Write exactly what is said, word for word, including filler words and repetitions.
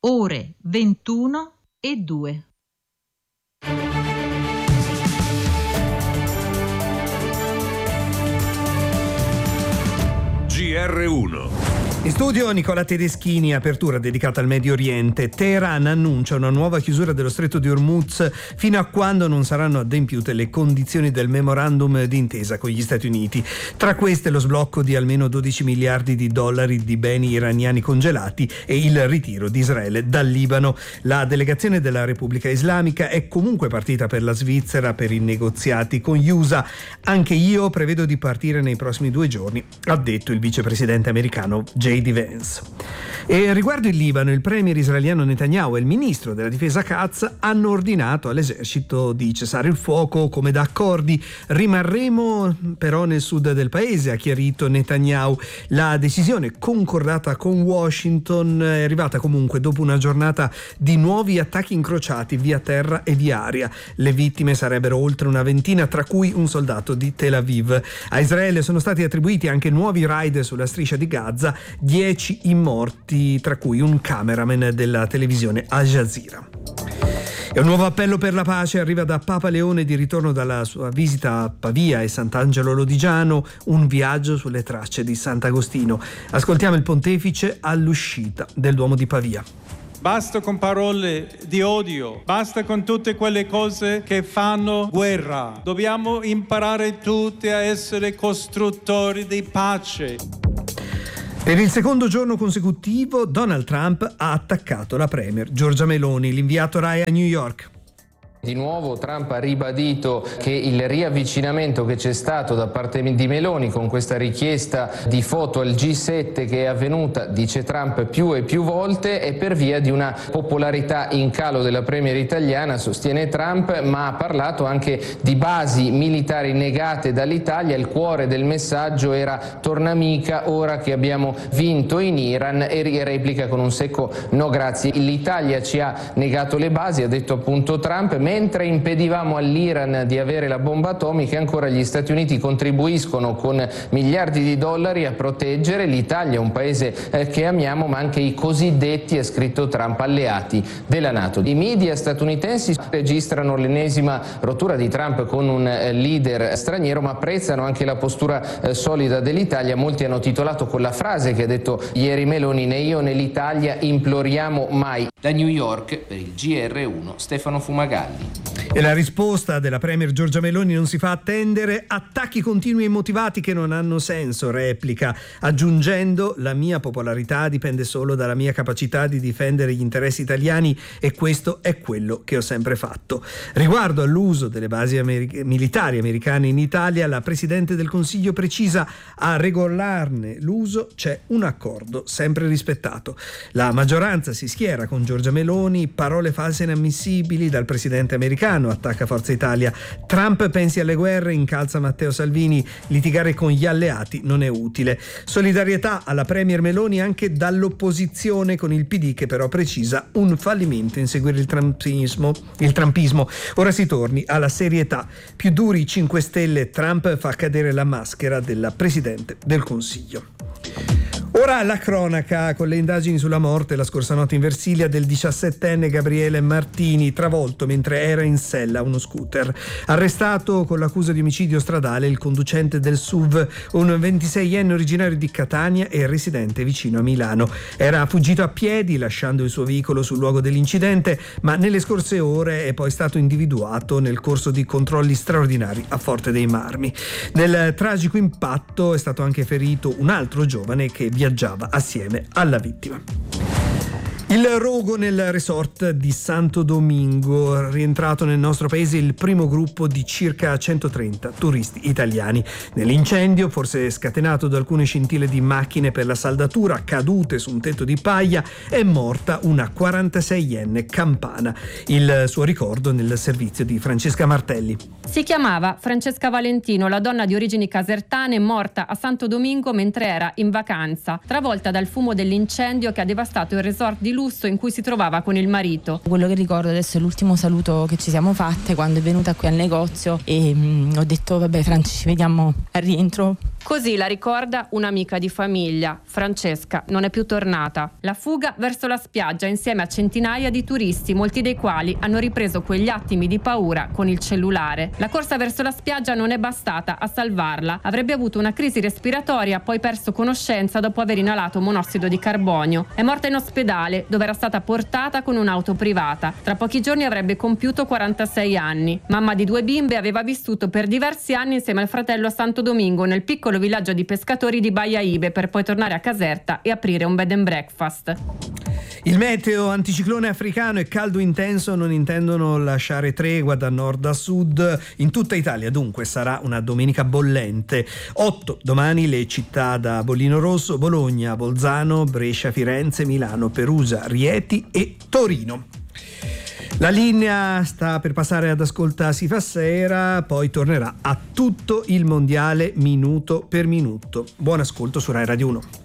ore ventuno e due. G R uno. In studio Nicola Tedeschini, apertura dedicata al Medio Oriente. Teheran annuncia una nuova chiusura dello stretto di Hormuz fino a quando non saranno adempiute le condizioni del memorandum d'intesa con gli Stati Uniti. Tra queste lo sblocco di almeno dodici miliardi di dollari di beni iraniani congelati e il ritiro di Israele dal Libano. La delegazione della Repubblica Islamica è comunque partita per la Svizzera per i negoziati con gli U S A. Anche io prevedo di partire nei prossimi due giorni, ha detto il vicepresidente americano J D Vance. E riguardo il Libano, il premier israeliano Netanyahu e il ministro della difesa Katz hanno ordinato all'esercito di cessare il fuoco come da accordi. Rimarremo però nel sud del paese, ha chiarito Netanyahu. La decisione concordata con Washington è arrivata comunque dopo una giornata di nuovi attacchi incrociati via terra e via aria. Le vittime sarebbero oltre una ventina, tra cui un soldato di Tel Aviv. A Israele sono stati attribuiti anche nuovi raid sulla striscia di Gaza, dieci i morti, tra cui un cameraman della televisione Al Jazeera. E un nuovo appello per la pace arriva da Papa Leone di ritorno dalla sua visita a Pavia e Sant'Angelo Lodigiano, un viaggio sulle tracce di Sant'Agostino. Ascoltiamo il pontefice all'uscita del Duomo di Pavia. Basta con parole di odio, basta con tutte quelle cose che fanno guerra. Dobbiamo imparare tutti a essere costruttori di pace. Per il secondo giorno consecutivo Donald Trump ha attaccato la premier Giorgia Meloni, l'inviato Rai a New York. Di nuovo Trump ha ribadito che il riavvicinamento che c'è stato da parte di Meloni con questa richiesta di foto al G sette che è avvenuta, dice Trump, più e più volte è per via di una popolarità in calo della premier italiana, sostiene Trump, ma ha parlato anche di basi militari negate dall'Italia. Il cuore del messaggio era torna amica ora che abbiamo vinto in Iran, e replica con un secco no grazie. L'Italia ci ha negato le basi, ha detto appunto Trump. Mentre impedivamo all'Iran di avere la bomba atomica, ancora gli Stati Uniti contribuiscono con miliardi di dollari a proteggere l'Italia, un paese eh, che amiamo, ma anche i cosiddetti, ha scritto Trump, alleati della NATO. I media statunitensi registrano l'ennesima rottura di Trump con un eh, leader straniero, ma apprezzano anche la postura eh, solida dell'Italia. Molti hanno titolato con la frase che ha detto ieri Meloni: né io né l'Italia imploriamo mai. Da New York per il G R uno Stefano Fumagalli. E la risposta della premier Giorgia Meloni non si fa attendere: attacchi continui e immotivati che non hanno senso, replica, aggiungendo: la mia popolarità dipende solo dalla mia capacità di difendere gli interessi italiani e questo è quello che ho sempre fatto. Riguardo all'uso delle basi ameri- militari americane in Italia, la Presidente del Consiglio precisa: a regolarne l'uso c'è un accordo sempre rispettato. La maggioranza si schiera con Giorgia Meloni, parole false e inammissibili dal Presidente americano, attacca Forza Italia. Trump pensi alle guerre, incalza Matteo Salvini, litigare con gli alleati non è utile. Solidarietà alla premier Meloni anche dall'opposizione, con il P D che però precisa un fallimento inseguire il trumpismo. Il trumpismo. Ora si torni alla serietà. Più duri cinque Stelle, Trump fa cadere la maschera della Presidente del Consiglio. Ora la cronaca con le indagini sulla morte la scorsa notte in Versilia del diciassettenne Gabriele Martini, travolto mentre era in sella a uno scooter. Arrestato con l'accusa di omicidio stradale il conducente del S U V, un ventiseienne originario di Catania e residente vicino a Milano. Era fuggito a piedi lasciando il suo veicolo sul luogo dell'incidente, ma nelle scorse ore è poi stato individuato nel corso di controlli straordinari a Forte dei Marmi. Nel tragico impatto è stato anche ferito un altro giovane che viaggiava assieme alla vittima. Il rogo nel resort di Santo Domingo, rientrato nel nostro paese il primo gruppo di circa centotrenta turisti italiani. Nell'incendio, forse scatenato da alcune scintille di macchine per la saldatura cadute su un tetto di paglia, è morta una quarantaseienne campana. Il suo ricordo nel servizio di Francesca Martelli. Si chiamava Francesca Valentino, la donna di origini casertane, morta a Santo Domingo mentre era in vacanza, travolta dal fumo dell'incendio che ha devastato il resort di lusso in cui si trovava con il marito. Quello che ricordo adesso è l'ultimo saluto che ci siamo fatte quando è venuta qui al negozio e mh, ho detto vabbè Franci, ci vediamo al rientro Così la ricorda un'amica di famiglia. Francesca non è più tornata. La fuga verso la spiaggia insieme a centinaia di turisti, molti dei quali hanno ripreso quegli attimi di paura con il cellulare. La corsa verso la spiaggia non è bastata a salvarla. Avrebbe avuto una crisi respiratoria, poi perso conoscenza dopo aver inalato monossido di carbonio. È morta in ospedale, dove era stata portata con un'auto privata. Tra pochi giorni avrebbe compiuto quarantasei anni. Mamma di due bimbe, aveva vissuto per diversi anni insieme al fratello a Santo Domingo, nel piccolo villaggio di pescatori di Baia Ibe, per poi tornare a Caserta e aprire un bed and breakfast. Il meteo anticiclone africano e caldo intenso non intendono lasciare tregua da nord a sud in tutta Italia, dunque sarà una domenica bollente. otto domani le città da Bollino Rosso, Bologna, Bolzano, Brescia, Firenze, Milano, Perugia, Rieti e Torino. La linea sta per passare ad Ascolta si fa sera, poi tornerà a tutto il mondiale minuto per minuto. Buon ascolto su Rai Radio uno.